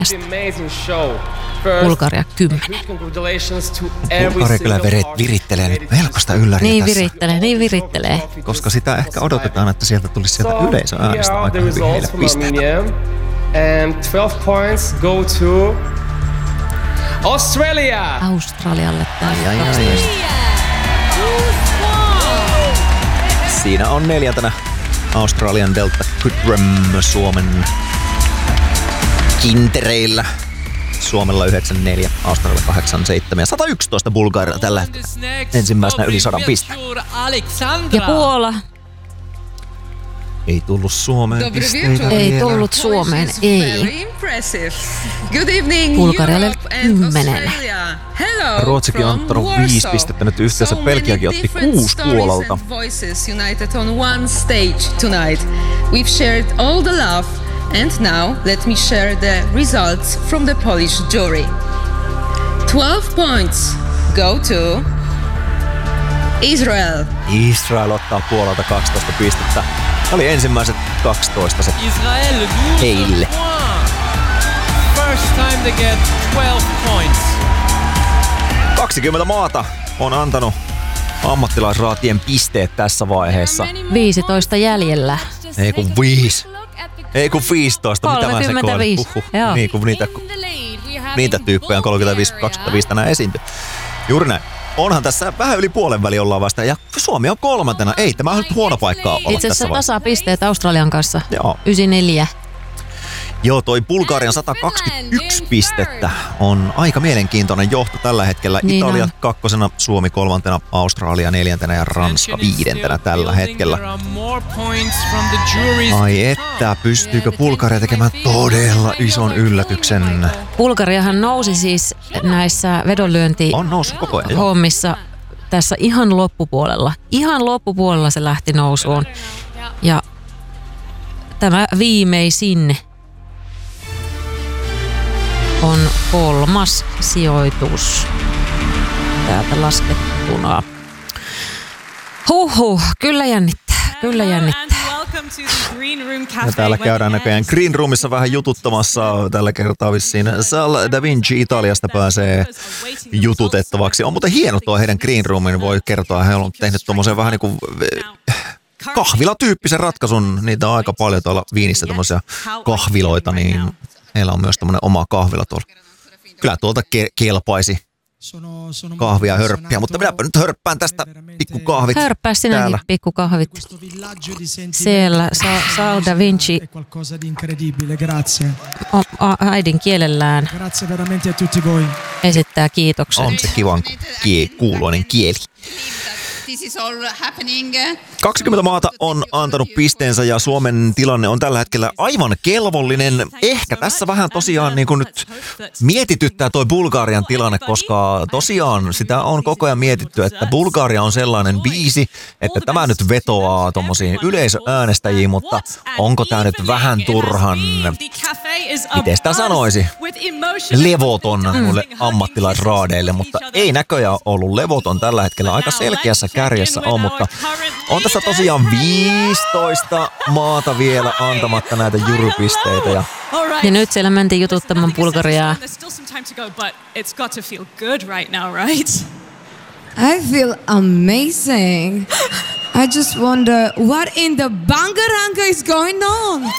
Bulgaria 10. Bulgaria kyllä virittelee nyt melkoista ylläriä Niin virittelee. Koska sitä ehkä odotetaan, että sieltä tulisi sieltä yleisöäänestä aika hyvin heille pisteitä. And 12 points go to Australia. Australialle täällä. Siinä on 4. Australian Delta Goodrum Suomen kintereillä. Suomella 94, Australialla 87 ja 111 Bulgaria tällä ensimmäisenä yli 100 pisteen. Ja Puola. Ei tullut Suomeen pisteitä. Ei tullut Suomeen, ei. Good evening, Bulgarialle 10. Ruotsikin on ottanut 5 pistettä nyt yhteensä. Belgiakin otti 6 Puolalta. Voices united on one stage tonight. We've shared all the love. And now let me share the results from the Polish jury. 12 points go to Israel. Israel ottaa Puolalta 12 pistettä. Oli ensimmäiset 12 se heille. First time to get 12 points. 20 maata on antanut ammattilaisraatien pisteet tässä vaiheessa. 15 jäljellä. Ei kun 5. Ei kun 15, 35. Mitä mä sekoilen? Niin kuin niitä tyyppejä on 35-25 tänään esiintyy. Juuri näin. Onhan tässä vähän yli puolen väli ollaan vasta ja Suomi on 3. Ei tämä on nyt huono paikka olla itse tässä asiassa tasapisteet Australian kanssa. Joo. 94. Joo, toi Bulgarian 121 pistettä on aika mielenkiintoinen johto tällä hetkellä. Niin Italia on. 2, Suomi 3, Australia 4 ja Ranska 5 tällä hetkellä. Ai että, pystyykö Bulgaria tekemään todella ison yllätyksen? Bulgariahan nousi siis näissä vedonlyönti On noussut koko ajan. Joo. hommissa tässä ihan loppupuolella. Ihan loppupuolella se lähti nousuun. Ja tämä viimeisin on 3. sijoitus täältä laskettuna. Kyllä jännittää, kyllä jännittää. Ja täällä käydään näköjään Green Roomissa vähän jututtamassa. Tällä kertaa vissiin Sal Da Vinci Italiasta pääsee jututettavaksi. On muuten hieno tuo heidän Green Roomin, voi kertoa. He on tehnyt tommosen vähän niin kuin kahvilatyyppisen ratkaisun. Niitä on aika paljon tuolla Viinissä tommosia kahviloita, niin heillä on myös tommonen oma kahvila tuolla. Kyllä tuolta kelpaisi kahvia hörppiä, mutta minäpä nyt hörppään tästä pikkukahvit. Hörppää sinäkin pikkukahvit. Siellä Sal Da Vinci äidinkielellään esittää kiitoksen. On se kivan kuuloinen kieli. 20 maata on antanut pisteensä ja Suomen tilanne on tällä hetkellä aivan kelvollinen. Ehkä tässä vähän tosiaan niin kuin nyt mietityttää toi Bulgarian tilanne, koska tosiaan sitä on koko ajan mietitty, että Bulgaria on sellainen biisi, että tämä nyt vetoaa tommosiin yleisöäänestäjiin, mutta onko tämä nyt vähän turhan, miten sitä sanoisi, levoton mulle ammattilaisraadeille, mutta ei näköjään ollut levoton tällä hetkellä. Aika selkeässä kärjessä on, mutta on tässä tosiaan 15 maata vielä antamatta näitä jurypisteitä. Ja nyt siellä mentiin jututtamaan Bulgariaa. I feel amazing. I just wonder what in the bangaranga is going on.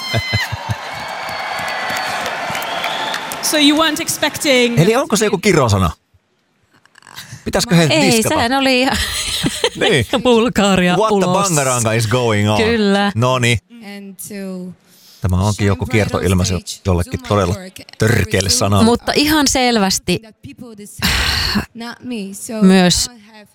So you weren't expecting... Eli onko se joku kirosana? Pitäisikö he Ei, diskata? sehän oli ihan niin. Bulgaria What ulos. the bangaranga is going on? Kyllä. Noniin. Tämä onkin joku kiertoilmaisu jollekin todella törkeälle sanalle. Mutta ihan selvästi myös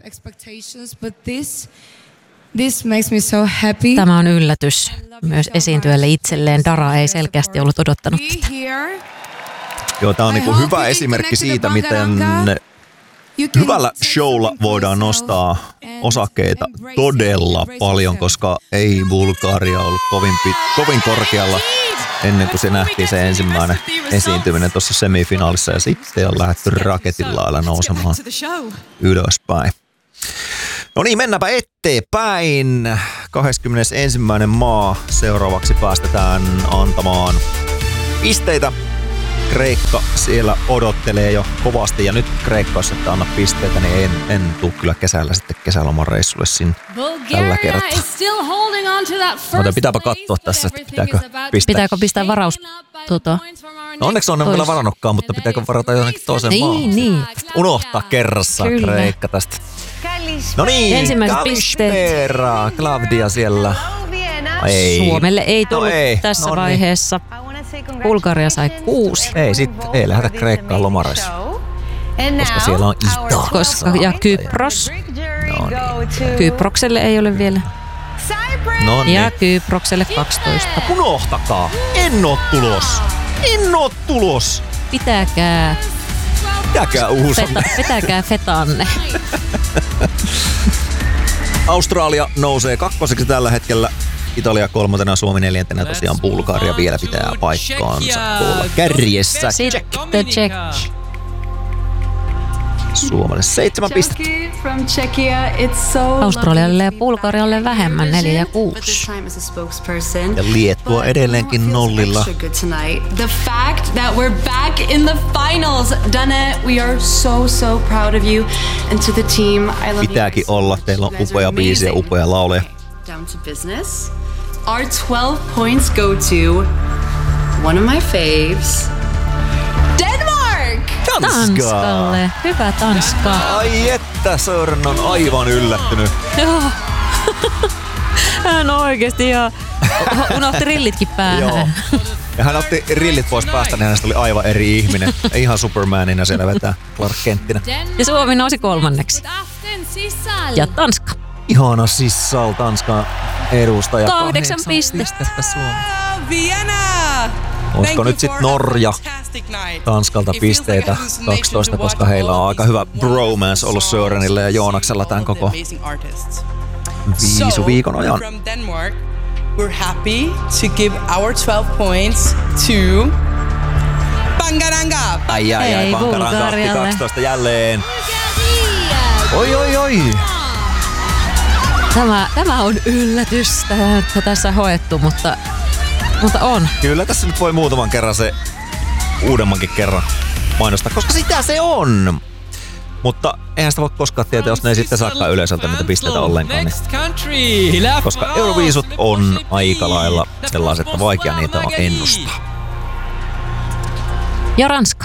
tämä on yllätys myös esiintyjälle itselleen. Dara ei selkeästi ollut odottanut tätä. Joo, tämä on niinku hyvä esimerkki siitä, miten hyvällä showlla voidaan nostaa osakkeita todella paljon, koska ei Bulgaria ollut kovin korkealla ennen kuin se nähtiin se ensimmäinen esiintyminen tuossa semifinaalissa ja sitten on lähdetty raketin lailla nousemaan ylöspäin. No niin, mennäänpä eteenpäin. 21. maa seuraavaksi päästetään antamaan pisteitä. Kreikka siellä odottelee jo kovasti ja nyt Kreikka, jos ette anna pisteitä, niin en tuu kyllä kesällä sitten kesäloman reissulle sinne tällä kertaa. Mutta pitääpä katsoa tässä, että pitääkö pistää. Pitääkö pistää varaus? No onneksi on vielä varannutkaan, mutta pitääkö varata johonkin toiseen maahan? Niin. Unohtaa kerrassa Kyllä. Kreikka tästä. No niin, ensimmäiset pisteet. Klavdia siellä. Ei. Suomelle ei tullut tässä No niin. vaiheessa. Bulgaria sai 6. Ei lähdetä Kreikkaan lomareissuun. Koska siellä on Italia. Ja Kypros. No niin. Kyprokselle ei ole vielä. No niin. Ja Kyprokselle 12. Unohtakaa. En oo tulos. Pitäkää fetanne. Australia nousee kakkoseksi tällä hetkellä. Italia 3, Suomi 4, tosiaan Bulgaria vielä pitää paikkaansa tuolla kärjessä. Sitten Czech. Suomelle 7 pistettä. Australialle ja Bulgarialle vähemmän 4 ja 6. Ja Liettua edelleenkin nollilla. The fact that we're back in the finals. Dana, we are so proud of you. And to the team, I love Pitääkin olla. Teillä on upea biisi ja upea laulaja. Down to business. Our 12 points go to one of my faves. Denmark! Tanskalle. Hyvä Tanska. Ai että, Sören on aivan yllättynyt. Joo. Hän oikeesti ja unohti rillitkin päähän. Joo. Ja hän otti rillit pois päästä, niin hänestä oli aivan eri ihminen. Ihan Supermanina siellä vetää Clark Kenttinä. Ja Suomi nousi 3. Ja Tanska. Ihana Sissal, Tanskan edustaja. 8 pistettä. Olisiko nyt sit Norja Tanskalta pisteitä 12, koska heillä on aika hyvä bromance ollut Sörenillä ja Joonaksella tämän koko viikon ajan. We're happy to give our 12 points to Bangaranga. Ai, Bangaranga otti 12 jälleen. Oi. Tämä on yllätys, että tässä hoettu, mutta on. Kyllä tässä nyt voi muutaman kerran se uudemmankin kerran mainostaa, koska sitä se on. Mutta eihän sitä voi koskaan tietää, jos ne ei sitten saakaan yleisöltä niitä pisteitä ollenkaan. Niin. Koska Euroviisut on aika lailla sellaiset, että vaikea niitä on ennustaa. Ja Ranska.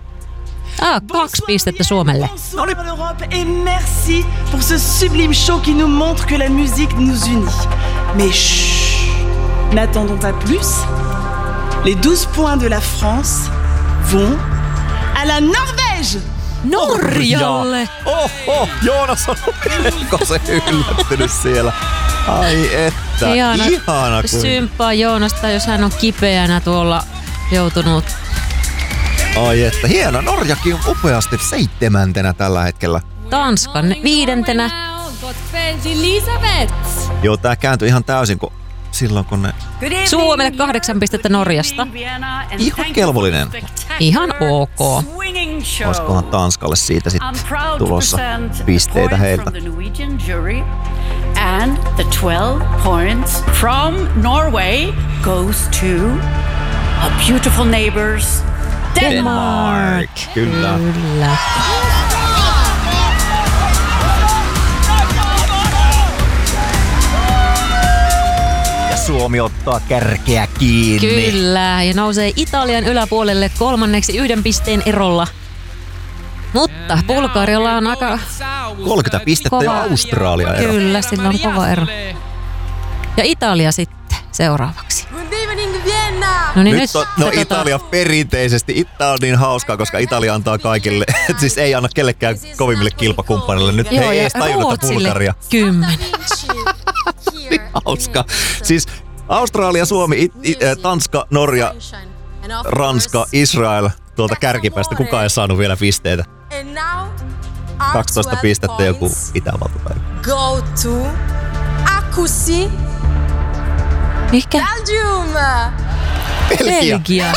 2 pistettä Suomelle. Et merci pour ce sublime show qui nous montre que la musique nous unit. Mais chut, n'attendons pas plus. Les 12 points de la France vont à la Norvège. Norjalle! Joonas on melkoisen yllättynyt siellä. Ai että, ihana kuin. Symppaa Joonasta, jos hän on kipeänä tuolla joutunut. Ai että, hieno. Norjakin on upeasti 7. tällä hetkellä. Tanskan 5. Joo, tää kääntyi ihan täysin, kun silloin kun ne... Suomelle 8 pistettä Norjasta. Ihan kelvollinen. Ihan ok. Olisikohan Tanskalle siitä sitten tulossa pisteitä heiltä. And the 12 points from Norway goes to our beautiful neighbors, Denmark. Kyllä. Ja Suomi ottaa kärkeä kiinni. Kyllä, ja nousee Italian yläpuolelle 3. 1 pisteen erolla. Mutta Bulgarialla on aika 30 pistettä ja Australia ero. Kyllä, sillä on kova ero. Ja Italia sitten seuraavaksi. No niin, nyt on, Italia perinteisesti. Tää on niin hauskaa, koska Italia antaa kaikille, siis ei anna kellekään kovimmille kilpakumppanille. Nyt joo, he ei edes tajunnut, että Bulgaria. 10. Hauska. Siis Australia, Suomi, Tanska, Norja, Ranska, Israel tuolta kärkipäästä. Kukaan ei saanut vielä pisteitä. 12 pistettä joku Itävalta päivä. Go to Akusi. Mikä? Belgium. Belgia.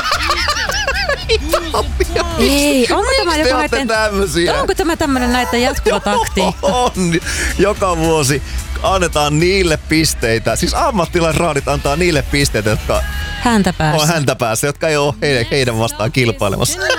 Ei, onko tämä tämmöinen näitä jatkuva taktiikka? On, joka vuosi annetaan niille pisteitä, siis ammattilaisraadit antaa niille pisteitä, jotka häntä päässä. On häntä päässä, jotka ei ole heidän vastaan kilpailemassa.